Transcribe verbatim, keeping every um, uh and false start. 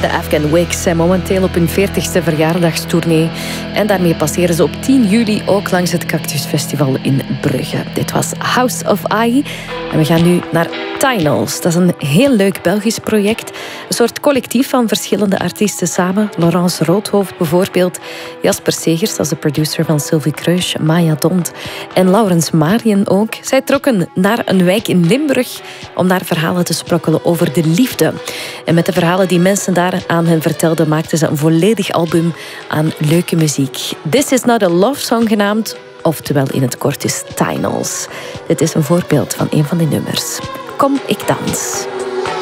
De Afghan Wigs zijn momenteel op hun veertigste verjaardagstournee. En daarmee passeren ze op tien juli ook langs het Cactus Festival in Brugge. Dit was House of I. En we gaan nu naar Tinals. Dat is een heel leuk Belgisch project. Een soort collectief van verschillende artiesten samen. Laurence Roodhoofd bijvoorbeeld. Jasper Segers, als de producer van Sylvie Kreusch. Maya Dont en Laurens Marien ook. Zij trokken naar een wijk in Limburg om daar verhalen te sprokkelen over de liefde. En met de verhalen die mensen daar aan hen vertelden, maakten ze een volledig album aan leuke muziek. This is not a love song genaamd, oftewel in het kort is Tinals. Dit is een voorbeeld van een van die nummers. Kom, ik dans.